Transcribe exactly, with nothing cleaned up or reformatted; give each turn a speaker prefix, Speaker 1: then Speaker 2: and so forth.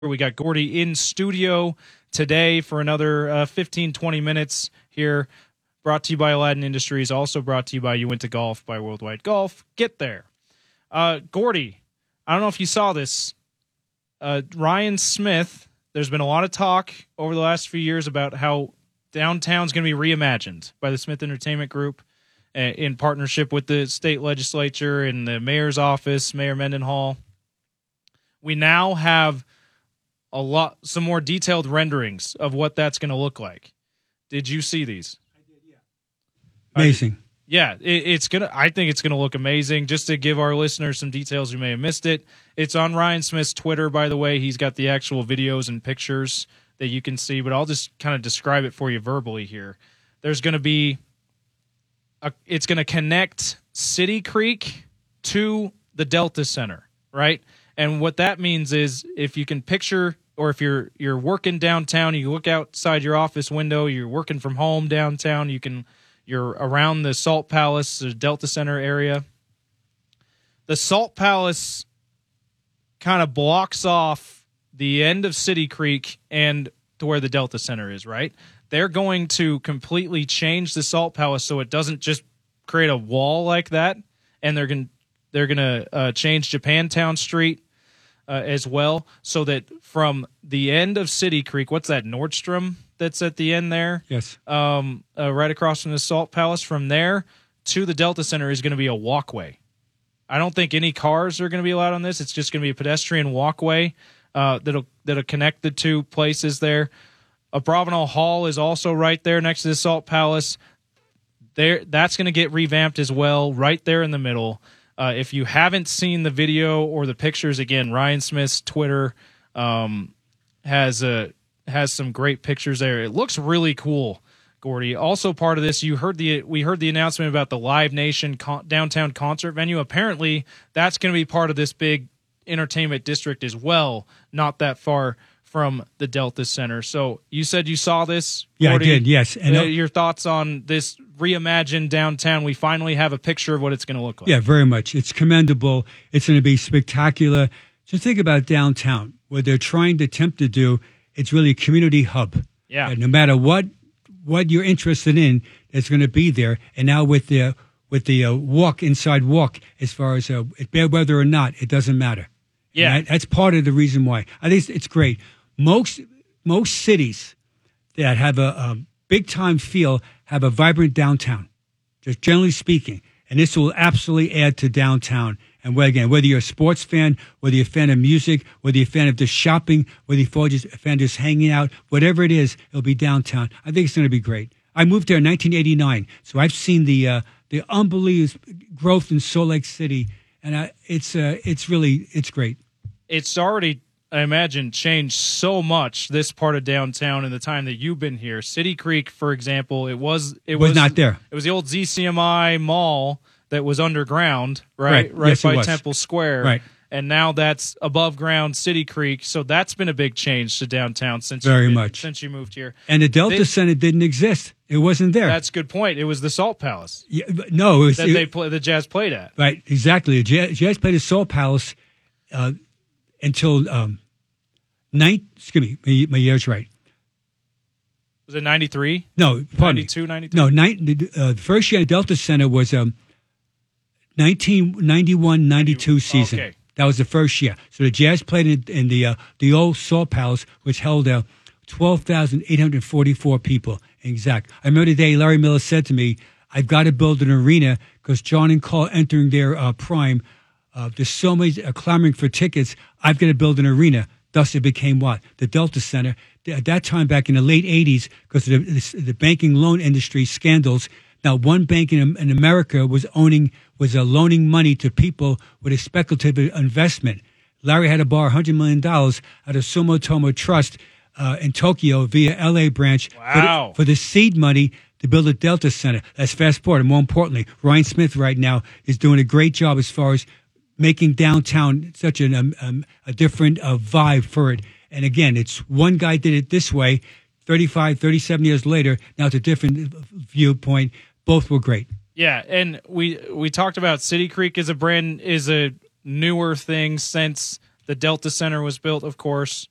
Speaker 1: We got Gordy in studio today for another uh, fifteen, twenty minutes here. Brought to you by Aladdin Industries. Also brought to you by Uinta Golf, by Worldwide Golf. Get there. Uh, Gordy, I don't know if you saw this. Uh, Ryan Smith, there's been a lot of talk over the last few years about how downtown's going to be reimagined by the Smith Entertainment Group uh, in partnership with the state legislature and the mayor's office, Mayor Mendenhall. We now have a lot, some more detailed renderings of what that's going to look like. Did you see these?
Speaker 2: I did, yeah. Amazing.
Speaker 1: I, yeah, it, it's gonna. I think it's gonna look amazing. Just to give our listeners some details who may have missed it, it's on Ryan Smith's Twitter, by the way. He's got the actual videos and pictures that you can see, but I'll just kind of describe it for you verbally here. There's going to be, a, it's going to connect City Creek to the Delta Center, right? And what that means is, if you can picture, or if you're you're working downtown, you look outside your office window, you're working from home downtown, you can you're around the Salt Palace, the Delta Center area. The Salt Palace kind of blocks off the end of City Creek and to where the Delta Center is, right? They're going to completely change the Salt Palace so it doesn't just create a wall like that, and they're going they're going to uh, change Japantown Street uh, as well, so that from the end of City Creek, what's that, Nordstrom that's at the end there?
Speaker 2: Yes.
Speaker 1: Um, uh, right across from the Salt Palace, from there to the Delta Center is going to be a walkway. I don't think any cars are going to be allowed on this. It's just going to be a pedestrian walkway uh, that'll that'll connect the two places there. Abravanel Hall is also right there next to the Salt Palace. There, that's going to get revamped as well, right there in the middle. Uh, if you haven't seen the video or the pictures, again, Ryan Smith's Twitter um, has a has some great pictures there. It looks really cool, Gordy. Also part of this, you heard the we heard the announcement about the Live Nation con- downtown concert venue. Apparently, that's going to be part of this big entertainment district as well, not that far from the Delta Center. So you said you saw this,
Speaker 2: Yeah,
Speaker 1: Gordy.
Speaker 2: I did, yes. And
Speaker 1: uh, your thoughts on this reimagined downtown? We finally have a picture of what it's going to look like.
Speaker 2: Yeah, very much. It's commendable. It's going to be spectacular. Just think about downtown. What they're trying to attempt to do, it's really a community hub.
Speaker 1: Yeah.
Speaker 2: And no matter what what you're interested in, it's going to be there. And now with the with the uh, walk, inside walk, as far as uh, bad weather or not, it doesn't matter.
Speaker 1: Yeah.
Speaker 2: That, that's part of the reason why. I think it's, it's great. Most most cities that have a, a big-time feel have a vibrant downtown, just generally speaking. And this will absolutely add to downtown. And whether, again, whether you're a sports fan, whether you're a fan of music, whether you're a fan of just shopping, whether you're just a fan of just hanging out, whatever it is, it'll be downtown. I think it's going to be great. I moved there in nineteen eighty-nine, so I've seen the uh, the unbelievable growth in Salt Lake City, and uh, it's uh, it's really it's great.
Speaker 1: It's already, I imagine, changed so much, this part of downtown, in the time that you've been here. City Creek, for example, it was it
Speaker 2: was,
Speaker 1: was
Speaker 2: not there.
Speaker 1: It was the old Z C M I mall that was underground, right,
Speaker 2: Right,
Speaker 1: right
Speaker 2: yes, it
Speaker 1: by
Speaker 2: was.
Speaker 1: Temple Square,
Speaker 2: Right.
Speaker 1: And now that's above ground City Creek. So that's been a big change to downtown since
Speaker 2: Very
Speaker 1: you've been-
Speaker 2: much.
Speaker 1: since you moved here.
Speaker 2: And the Delta
Speaker 1: They-
Speaker 2: Center didn't exist. It wasn't there.
Speaker 1: That's a good point. It was the Salt Palace
Speaker 2: Yeah, but no, it was
Speaker 1: that
Speaker 2: it-
Speaker 1: they play, the Jazz played at.
Speaker 2: right. Exactly. The Jazz, Jazz played at Salt Palace uh, until um, nine. Excuse me, my, my year's right.
Speaker 1: Was it ninety-three?
Speaker 2: No, pardon me.
Speaker 1: ninety-two, ninety-three?
Speaker 2: No, nine, uh, the first year at Delta Center was um, nineteen ninety-one ninety-two season.
Speaker 1: Okay.
Speaker 2: That was the first year. So the Jazz played in, in the uh, the old Salt Palace, which held uh, twelve thousand eight hundred forty-four people. Exact. I remember the day Larry Miller said to me, I've got to build an arena because John and Carl entering their uh, prime. Uh, there's so many uh, clamoring for tickets. I've got to build an arena. Thus, it became what? The Delta Center. At that time, back in the late eighties, because of the, the banking loan industry scandals, now one bank in, in America was owning, was uh, loaning money to people with a speculative investment. Larry had to borrow one hundred million dollars out of Sumitomo Trust uh, in Tokyo via L A branch
Speaker 1: Wow.
Speaker 2: for, the, for the seed money to build a Delta Center. That's fast forward. And more importantly, Ryan Smith right now is doing a great job as far as making downtown such an, um, um, a different uh, vibe for it. And again, it's one guy did it this way, thirty-five, thirty-seven years later. Now it's a different viewpoint. Both were great.
Speaker 1: Yeah, and we we talked about City Creek as a brand is a newer thing since the Delta Center was built, of course.